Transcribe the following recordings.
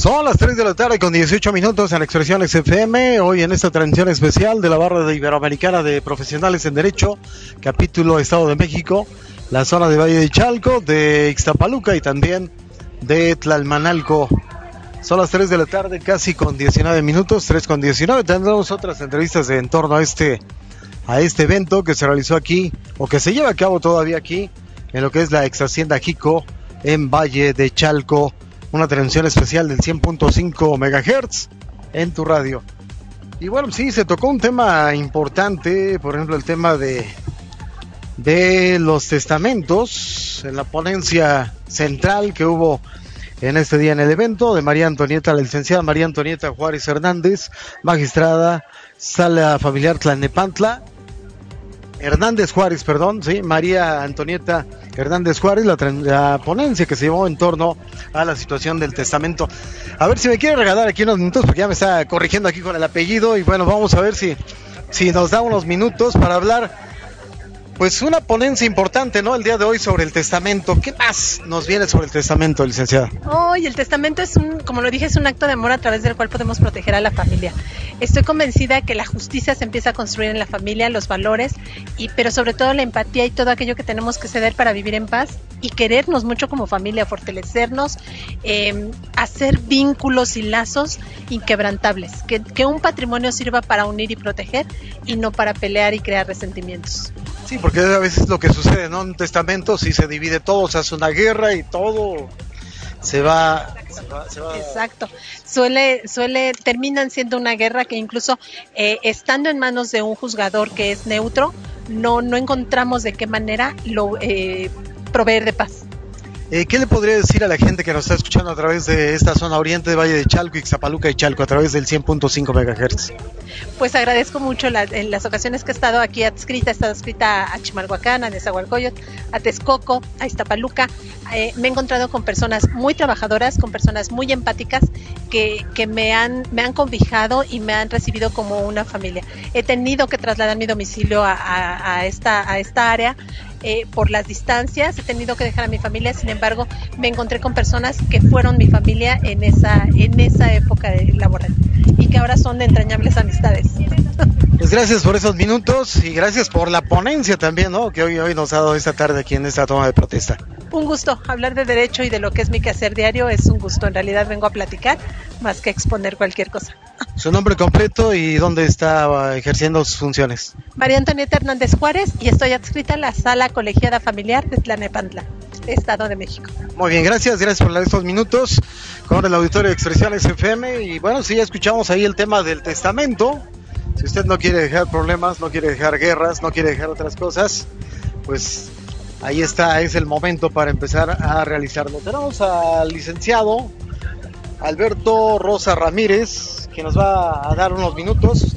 Son las 3 de la tarde con 18 minutos en Expresiones FM, hoy en esta transmisión especial de la barra de Iberoamericana de Profesionales en Derecho, capítulo Estado de México, la zona de Valle de Chalco, de Ixtapaluca y también de Tlalmanalco. Son las 3 de la tarde casi con 19 minutos, 3 con 19, tendremos otras entrevistas en torno a este evento que se realizó aquí, o que se lleva a cabo todavía aquí, en lo que es la ex hacienda Jico, en Valle de Chalco. Una transmisión especial del 100.5 MHz en tu radio. Y bueno, sí, se tocó un tema importante, por ejemplo, el tema de los testamentos, en la ponencia central que hubo en este día en el evento, de María Antonieta, la licenciada María Antonieta Juárez Hernández, magistrada, Sala Familiar Tlalnepantla, María Antonieta Hernández Juárez, la ponencia que se llevó en torno a la situación del testamento. A ver si me quiere regalar aquí unos minutos, porque ya me está corrigiendo aquí con el apellido, y bueno, vamos a ver si nos da unos minutos para hablar, pues una ponencia importante, ¿no? El día de hoy sobre el testamento. ¿Qué más nos viene sobre el testamento, licenciada? Y el testamento es como lo dije, es un acto de amor a través del cual podemos proteger a la familia. Estoy convencida que la justicia se empieza a construir en la familia, los valores, pero sobre todo la empatía y todo aquello que tenemos que ceder para vivir en paz y querernos mucho como familia, fortalecernos, hacer vínculos y lazos inquebrantables, que un patrimonio sirva para unir y proteger y no para pelear y crear resentimientos. Sí, porque a veces lo que sucede, ¿no? En un testamento, si se divide todo, se hace una guerra y todo se va. Exacto. Terminan siendo una guerra que incluso estando en manos de un juzgador que es neutro, no encontramos de qué manera proveer de paz. ¿Qué le podría decir a la gente que nos está escuchando a través de esta zona oriente de Valle de Chalco, Ixtapaluca y Chalco, a través del 100.5 MHz? Pues agradezco mucho en las ocasiones que he estado aquí adscrita, he estado adscrita a Chimalhuacán, a Nezahualcóyotl, a Texcoco, a Iztapaluca. Me he encontrado con personas muy trabajadoras, con personas muy empáticas que me han cobijado y me han recibido como una familia. He tenido que trasladar mi domicilio a esta área. Por las distancias, he tenido que dejar a mi familia, sin embargo, me encontré con personas que fueron mi familia en esa época laboral y que ahora son de entrañables amistades. Pues gracias por esos minutos y gracias por la ponencia también, ¿no? Que hoy nos ha dado esta tarde aquí en esta toma de protesta. Un gusto, hablar de derecho y de lo que es mi quehacer diario es un gusto, en realidad vengo a platicar más que exponer cualquier cosa. ¿Su nombre completo y dónde está ejerciendo sus funciones? María Antonieta Hernández Juárez, y estoy adscrita a la Sala Colegiada Familiar de Tlalnepantla, Estado de México. Muy bien, gracias por estos minutos con el auditorio de Expresiones FM. Y bueno, sí, ya escuchamos ahí el tema del testamento. Si usted no quiere dejar problemas, no quiere dejar guerras, no quiere dejar otras cosas, pues ahí está, es el momento para empezar a realizarlo. Tenemos al licenciado Alberto Rosa Ramírez, que nos va a dar unos minutos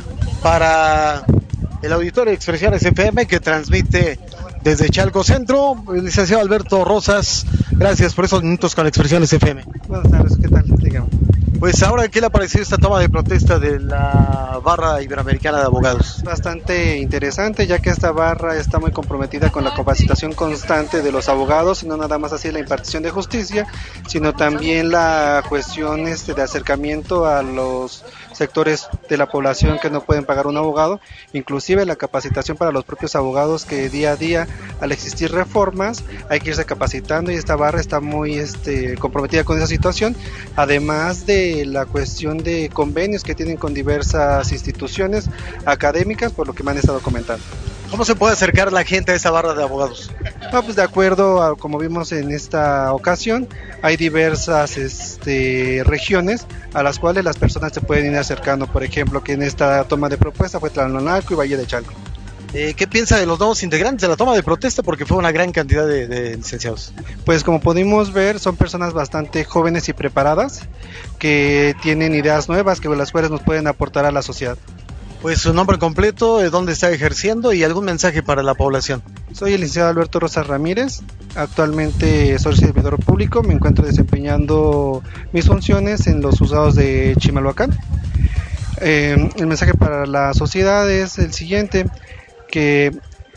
para el auditorio de Expresiones FM que transmite desde Chalco Centro. El licenciado Alberto Rosas, gracias por esos minutos con Expresiones FM. Buenas tardes, ¿qué tal? Dígame. Pues ahora, ¿qué le ha parecido esta toma de protesta de la barra iberoamericana de abogados? Bastante interesante, ya que esta barra está muy comprometida con la capacitación constante de los abogados, y no nada más así la impartición de justicia, sino también la cuestión de acercamiento a los sectores de la población que no pueden pagar un abogado, inclusive la capacitación para los propios abogados, que día a día, al existir reformas, hay que irse capacitando, y esta barra está muy comprometida con esa situación, además de la cuestión de convenios que tienen con diversas instituciones académicas, por lo que me han estado comentando. ¿Cómo se puede acercar la gente a esa barra de abogados? Pues de acuerdo a como vimos en esta ocasión, hay diversas regiones a las cuales las personas se pueden ir acercando. Por ejemplo, que en esta toma de propuesta fue Tlalnepantla y Valle de Chalco. ¿Qué piensa de los nuevos integrantes de la toma de protesta? Porque fue una gran cantidad de licenciados. Pues como pudimos ver, son personas bastante jóvenes y preparadas, que tienen ideas nuevas, que las cuales nos pueden aportar a la sociedad. Pues su nombre completo, de dónde está ejerciendo y algún mensaje para la población. Soy el licenciado Alberto Rosa Ramírez, actualmente soy servidor público, me encuentro desempeñando mis funciones en los juzgados de Chimalhuacán. El mensaje para la sociedad es el siguiente, que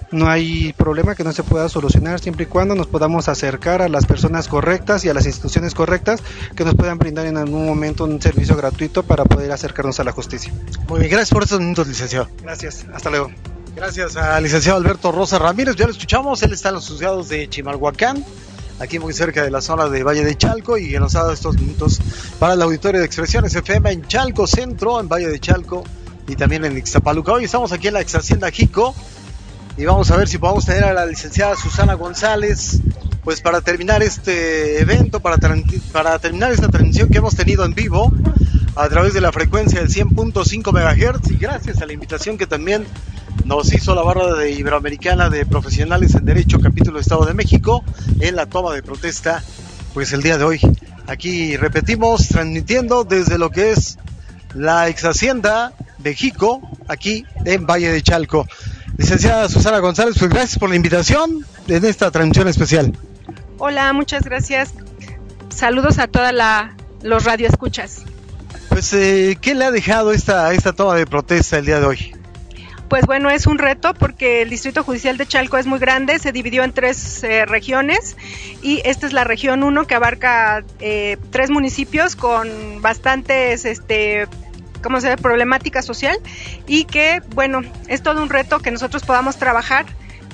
No hay problema que no se pueda solucionar siempre y cuando nos podamos acercar a las personas correctas y a las instituciones correctas que nos puedan brindar en algún momento un servicio gratuito para poder acercarnos a la justicia. Muy bien, gracias por estos minutos, licenciado. Gracias, hasta luego. Gracias al licenciado Alberto Rosa Ramírez, ya lo escuchamos, él está en los juzgados de Chimalhuacán, aquí muy cerca de la zona de Valle de Chalco, y que nos ha dado estos minutos para el auditorio de Expresiones FM en Chalco Centro, en Valle de Chalco y también en Ixtapaluca. Hoy estamos aquí en la ex hacienda Jico y vamos a ver si podemos tener a la licenciada Susana González, pues para terminar este evento, para terminar esta transmisión que hemos tenido en vivo a través de la frecuencia del 100.5 MHz, y gracias a la invitación que también nos hizo la barra de Iberoamericana de Profesionales en Derecho, capítulo Estado de México, en la toma de protesta, pues el día de hoy. Aquí repetimos, transmitiendo desde lo que es la ex hacienda de Jico, aquí en Valle de Chalco. Licenciada Susana González, pues gracias por la invitación en esta transmisión especial. Hola, muchas gracias. Saludos a todos los radioescuchas. Pues, ¿qué le ha dejado esta toma de protesta el día de hoy? Pues bueno, es un reto porque el Distrito Judicial de Chalco es muy grande, se dividió en 3 regiones y esta es la región 1 que abarca 3 municipios con bastantes problemática social, y que bueno, es todo un reto que nosotros podamos trabajar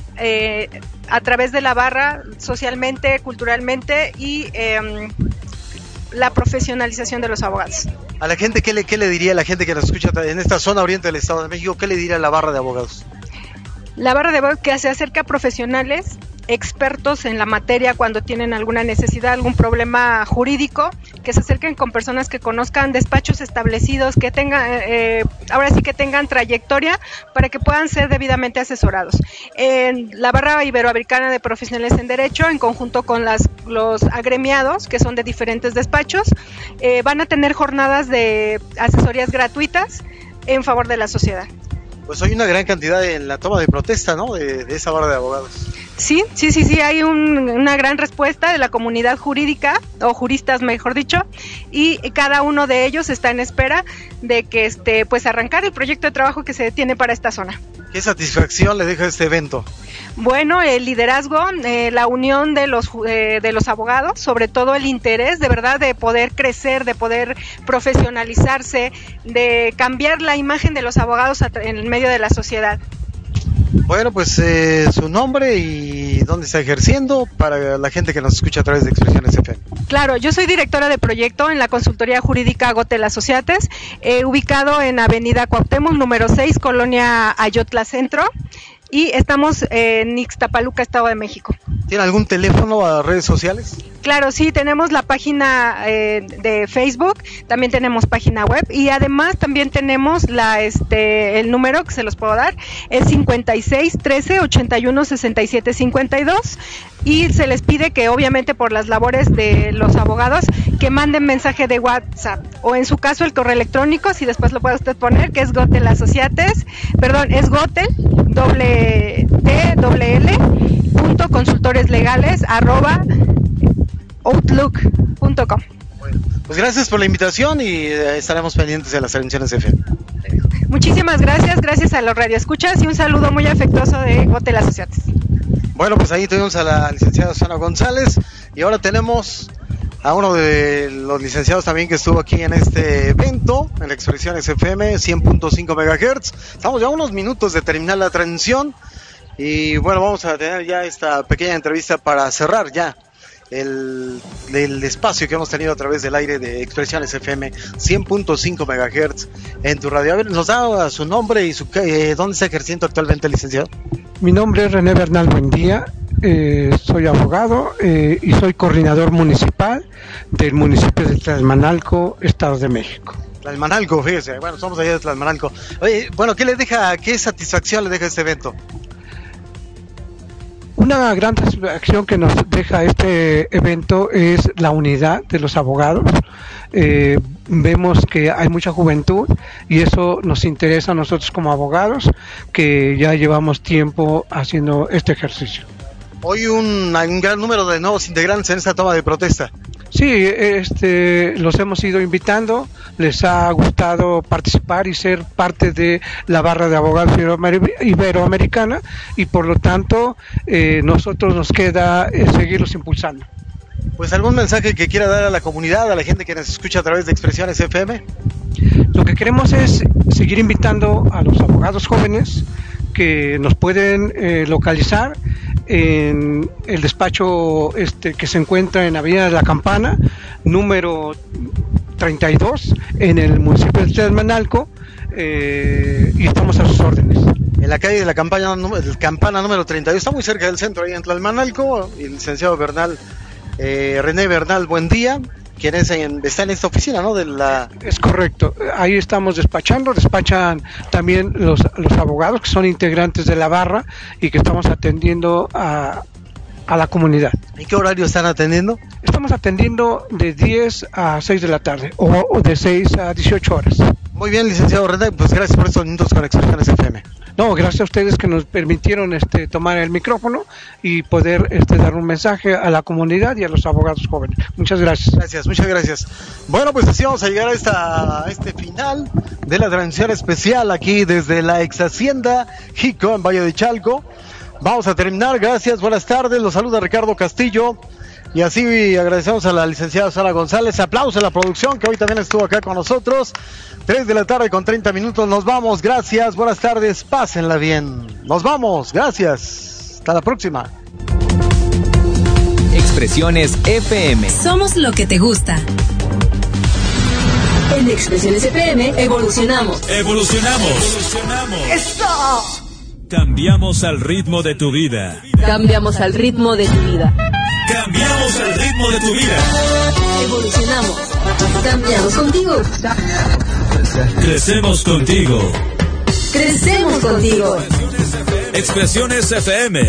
a través de la barra socialmente, culturalmente y la profesionalización de los abogados. A la gente, ¿qué le diría a la gente que nos escucha en esta zona oriente del Estado de México? ¿Qué le diría a la barra de abogados? La barra de abogados que se acerca a profesionales expertos en la materia cuando tienen alguna necesidad, algún problema jurídico, que se acerquen con personas que conozcan despachos establecidos, que tengan, ahora sí que tengan trayectoria para que puedan ser debidamente asesorados. En la barra iberoamericana de profesionales en derecho, en conjunto con los agremiados, que son de diferentes despachos, van a tener jornadas de asesorías gratuitas en favor de la sociedad. Pues hay una gran cantidad en la toma de protesta, ¿no?, de esa barra de abogados. Sí, hay una gran respuesta de la comunidad jurídica, o juristas mejor dicho, y cada uno de ellos está en espera de que pues arrancar el proyecto de trabajo que se tiene para esta zona. ¿Qué satisfacción le deja este evento? Bueno, el liderazgo, la unión de los abogados, sobre todo el interés de verdad de poder crecer, de poder profesionalizarse, de cambiar la imagen de los abogados en medio de la sociedad. Bueno, pues su nombre y dónde está ejerciendo para la gente que nos escucha a través de Expresiones FM. Claro, yo soy directora de proyecto en la consultoría jurídica Gotel Associates, ubicado en Avenida Cuauhtémoc, número 6, Colonia Ayotla Centro, y estamos en Ixtapaluca, Estado de México. ¿Tiene algún teléfono a redes sociales? Claro, sí, tenemos la página de Facebook, también tenemos página web y además también tenemos el número que se los puedo dar, es 56 13 81 67 52, y se les pide que obviamente por las labores de los abogados que manden mensaje de WhatsApp o en su caso el correo electrónico, si después lo puede usted poner, que es Gotel Associates, es Gotel, consultoreslegales@outlook.com. Bueno, pues gracias por la invitación y estaremos pendientes de las transmisiones FM. Muchísimas gracias a los radioescuchas y un saludo muy afectuoso de Gotel Associates. Bueno, pues ahí tenemos a la licenciada Susana González y ahora tenemos a uno de los licenciados también que estuvo aquí en este evento, en la Expresiones FM 100.5 MHz. Estamos ya a unos minutos de terminar la transmisión y bueno, vamos a tener ya esta pequeña entrevista para cerrar ya el espacio que hemos tenido a través del aire de Expresiones FM 100.5 MHz en tu radio. A ver, nos da su nombre y dónde está ejerciendo actualmente, licenciado. Mi nombre es René Bernal Buendía, soy abogado y soy coordinador municipal del municipio de Tlalmanalco, Estado de México. Tlalmanalco, fíjese, bueno, somos allá de Tlalmanalco. Oye, bueno, ¿qué satisfacción le deja este evento? Una gran satisfacción que nos deja este evento es la unidad de los abogados. Vemos que hay mucha juventud y eso nos interesa a nosotros como abogados, que ya llevamos tiempo haciendo este ejercicio. Hoy un gran número de nuevos integrantes en esta toma de protesta. Sí, los hemos ido invitando, les ha gustado participar y ser parte de la barra de abogados iberoamericana, y por lo tanto nosotros nos queda seguirlos impulsando. Pues algún mensaje que quiera dar a la comunidad, a la gente que nos escucha a través de Expresiones FM. Lo que queremos es seguir invitando a los abogados jóvenes que nos pueden localizar en el despacho que se encuentra en Avenida de la Campana, número 32, en el municipio de Tlalmanalco, y estamos a sus órdenes. En la calle de la Campana número 32, está muy cerca del centro, ahí en Tlalmanalco. Y el licenciado René Bernal, buen día, quien está en esta oficina, ¿no? Es correcto, ahí estamos despachan también los abogados que son integrantes de la barra y que estamos atendiendo a la comunidad. ¿En qué horario están atendiendo? Estamos atendiendo de 10 a 6 de la tarde o de 6 a 18 horas. Muy bien, licenciado René, pues gracias por estos minutos con Expresiones FM. No, gracias a ustedes que nos permitieron tomar el micrófono y poder dar un mensaje a la comunidad y a los abogados jóvenes. Muchas gracias. Muchas gracias. Bueno, pues así vamos a llegar a este final de la transmisión especial aquí desde la ex hacienda Jico en Valle de Chalco. Vamos a terminar, gracias, buenas tardes, los saluda Ricardo Castillo. Y así agradecemos a la licenciada Sara González. Aplausos a la producción que hoy también estuvo acá con nosotros. 3 de la tarde con 30 minutos. Nos vamos. Gracias. Buenas tardes. Pásenla bien. Nos vamos. Gracias. Hasta la próxima. Expresiones FM. Somos lo que te gusta. En Expresiones FM evolucionamos. ¡Eso! Cambiamos al ritmo de tu vida. Cambiamos al ritmo de tu vida. Cambiamos el ritmo de tu vida. Evolucionamos. Cambiamos contigo. Crecemos contigo. Crecemos contigo. Expresiones FM.